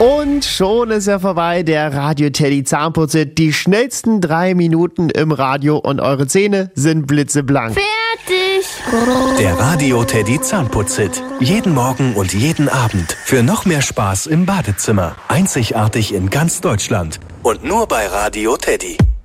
Und schon ist er vorbei, der Radio Teddy Zahnputz-Hit. Die schnellsten 3 Minuten im Radio und eure Zähne sind blitzeblank. Fertig! Der Radio Teddy Zahnputz-Hit. Jeden Morgen und jeden Abend. Für noch mehr Spaß im Badezimmer. Einzigartig in ganz Deutschland. Und nur bei Radio Teddy.